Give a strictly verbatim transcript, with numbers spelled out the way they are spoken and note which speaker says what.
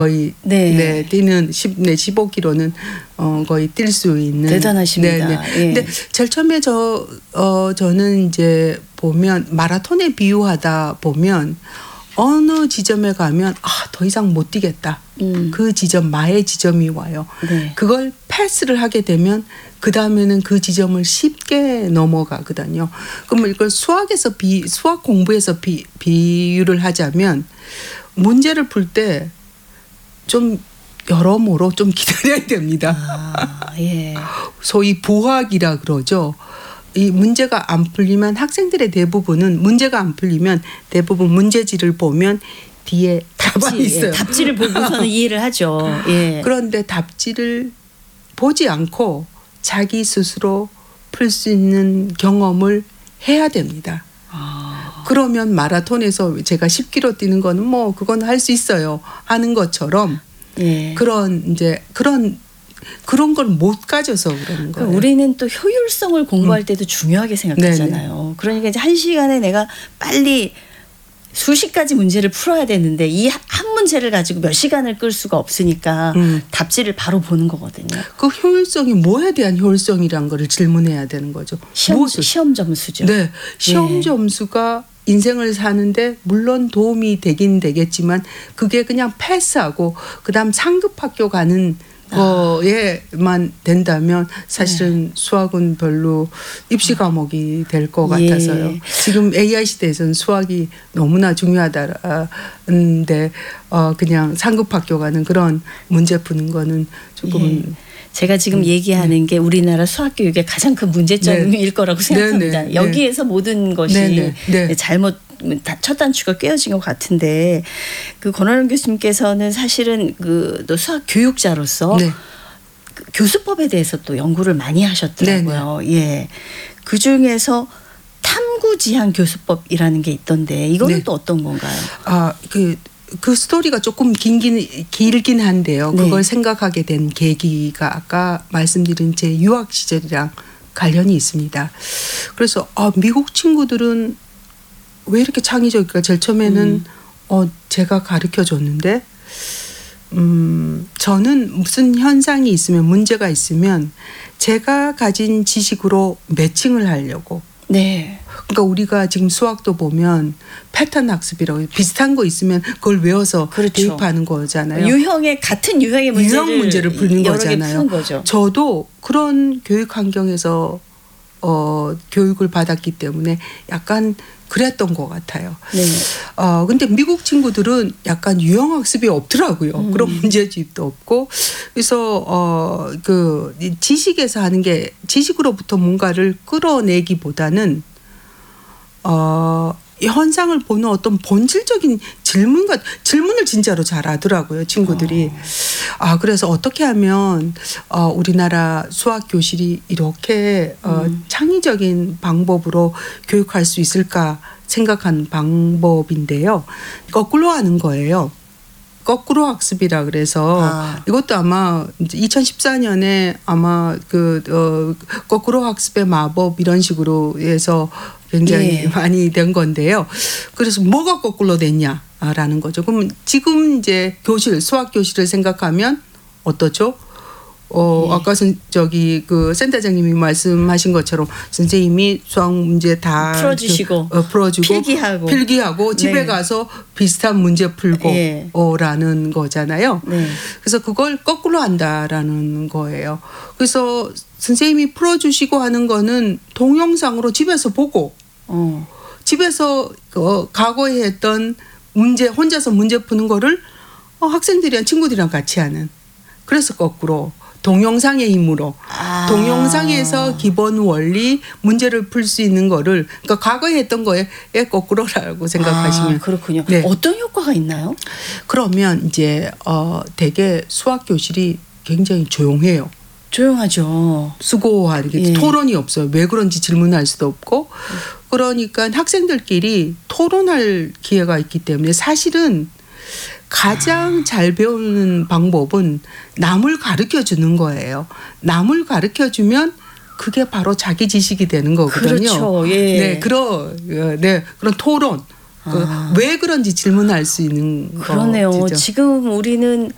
Speaker 1: 거의
Speaker 2: 네.
Speaker 1: 네, 뛰는 십, 네, 십오 킬로미터는 어, 거의 뛸 수 있는.
Speaker 2: 대단하십니다.
Speaker 1: 네, 네.
Speaker 2: 예.
Speaker 1: 근데 제일 처음에 저 어, 저는 이제 보면 마라톤에 비유하다 보면 어느 지점에 가면 아, 더 이상 못 뛰겠다.
Speaker 2: 음.
Speaker 1: 그 지점 마의 지점이 와요.
Speaker 2: 네.
Speaker 1: 그걸 패스를 하게 되면 그 다음에는 그 지점을 쉽게 넘어가거든요. 그럼 이걸 수학에서 비 수학 공부에서 비 비유를 하자면 문제를 풀 때 좀 여러모로 좀 기다려야 됩니다.
Speaker 2: 아, 예.
Speaker 1: 소위 부학이라 그러죠. 이 문제가 안 풀리면 학생들의 대부분은 문제가 안 풀리면 대부분 문제지를 보면 뒤에 답안이 있어요.
Speaker 2: 예, 답지를 보고서는 이해를 하죠. 예.
Speaker 1: 그런데 답지를 보지 않고 자기 스스로 풀 수 있는 경험을 해야 됩니다.
Speaker 2: 아.
Speaker 1: 그러면 마라톤에서 제가 십 킬로미터 뛰는 거는 뭐 그건 할 수 있어요 하는 것처럼
Speaker 2: 예.
Speaker 1: 그런 이제 그런 그런 걸 못 가져서 그러는 거예요.
Speaker 2: 우리는 또 효율성을 공부할
Speaker 1: 음.
Speaker 2: 때도 중요하게 생각하잖아요. 네네. 그러니까 이제 한 시간에 내가 빨리 수십 가지 문제를 풀어야 되는데 이 한 문제를 가지고 몇 시간을 끌 수가 없으니까
Speaker 1: 음.
Speaker 2: 답지를 바로 보는 거거든요.
Speaker 1: 그 효율성이 뭐에 대한 효율성이란 거를 질문해야 되는 거죠.
Speaker 2: 시험,
Speaker 1: 무엇을?
Speaker 2: 시험 점수죠.
Speaker 1: 네. 시험
Speaker 2: 예. 점수가
Speaker 1: 인생을 사는데 물론 도움이 되긴 되겠지만 그게 그냥 패스하고 그다음 상급 학교 가는 거에만 된다면 사실은 네. 수학은 별로 입시 과목이 될 것 같아서요.
Speaker 2: 예.
Speaker 1: 지금 에이아이 시대에서는 수학이 너무나 중요하다는데 어 그냥 상급 학교 가는 그런 문제 푸는 거는 조금
Speaker 2: 예. 제가 지금 음, 얘기하는 네. 게 우리나라 수학 교육의 가장 큰 문제점일
Speaker 1: 네.
Speaker 2: 거라고 생각합니다.
Speaker 1: 네, 네,
Speaker 2: 여기에서 네. 모든 것이
Speaker 1: 네, 네, 네.
Speaker 2: 잘못 첫 단추가 꿰어진 것 같은데 그 권원영 교수님께서는 사실은 그 또 수학 교육자로서
Speaker 1: 네.
Speaker 2: 그 교수법에 대해서 또 연구를 많이 하셨더라고요. 네, 네. 예, 그 중에서 탐구지향 교수법이라는 게 있던데 이거는 네. 또 어떤 건가요?
Speaker 1: 아, 그 그 스토리가 조금 긴긴 길긴 한데요.
Speaker 2: 네.
Speaker 1: 그걸 생각하게 된 계기가 아까 말씀드린 제 유학 시절이랑 관련이 있습니다. 그래서 아, 미국 친구들은 왜 이렇게 창의적일까? 제일 처음에는 음. 어, 제가 가르쳐 줬는데 음, 저는 무슨 현상이 있으면 문제가 있으면 제가 가진 지식으로 매칭을 하려고.
Speaker 2: 네.
Speaker 1: 그러니까 우리가 지금 수학도 보면 패턴 학습이라고 비슷한 거 있으면 그걸 외워서 그렇죠. 대입하는 거잖아요.
Speaker 2: 유형의 같은 유형의 문제를,
Speaker 1: 유형 문제를 푸는
Speaker 2: 여러
Speaker 1: 거잖아요.
Speaker 2: 푸는 거죠.
Speaker 1: 저도 그런 교육 환경에서 어, 교육을 받았기 때문에 약간 그랬던 것 같아요.
Speaker 2: 네.
Speaker 1: 어, 근데 미국 친구들은 약간 유형 학습이 없더라고요. 음. 그런 문제집도 없고. 그래서, 어, 그, 지식에서 하는 게 지식으로부터 뭔가를 끌어내기보다는, 어, 이 현상을 보는 어떤 본질적인 질문과 질문을 진짜로 잘 하더라고요, 친구들이. 어. 아, 그래서 어떻게 하면 어, 우리나라 수학 교실이 이렇게 어, 음. 창의적인 방법으로 교육할 수 있을까 생각한 방법인데요. 거꾸로 하는 거예요. 거꾸로 학습이라 그래서 아. 이것도 아마 이천십사 년에 아마 그 어, 거꾸로 학습의 마법 이런 식으로 해서 굉장히 예. 많이 된 건데요. 그래서 뭐가 거꾸로 됐냐라는 거죠. 그럼 지금 이제 교실 수학 교실을 생각하면 어떻죠? 어 예. 아까 선 저기 그 센터장님이 말씀하신 것처럼 선생님이 수학 문제 다
Speaker 2: 풀어주시고
Speaker 1: 그, 어, 풀어주고
Speaker 2: 필기하고
Speaker 1: 필기하고 집에 네. 가서 비슷한 문제 풀고라는 예. 거잖아요.
Speaker 2: 네.
Speaker 1: 그래서 그걸 거꾸로 한다라는 거예요. 그래서 선생님이 풀어주시고 하는 거는 동영상으로 집에서 보고
Speaker 2: 어.
Speaker 1: 집에서 어, 과거에 했던 문제 혼자서 문제 푸는 거를 어, 학생들이랑 친구들이랑 같이 하는. 그래서 거꾸로. 동영상의 힘으로 아. 동영상에서 기본 원리 문제를 풀 수 있는 거를 그러니까 과거에 했던 거에 거꾸로라고 생각하시면
Speaker 2: 아, 그렇군요.
Speaker 1: 네.
Speaker 2: 어떤 효과가 있나요?
Speaker 1: 그러면 이제 어, 되게 수학 교실이 굉장히 조용해요.
Speaker 2: 조용하죠.
Speaker 1: 수고하는 게 예. 토론이 없어요. 왜 그런지 질문할 수도 없고 그러니까 학생들끼리 토론할 기회가 있기 때문에 사실은 가장 잘 배우는 방법은 남을 가르쳐 주는 거예요. 남을 가르쳐 주면 그게 바로 자기 지식이 되는 거거든요.
Speaker 2: 그렇죠. 예.
Speaker 1: 네, 그런 네, 그런 토론. 아. 그 왜 그런지 질문할 수 있는
Speaker 2: 그러네요.
Speaker 1: 거죠.
Speaker 2: 지금 우리는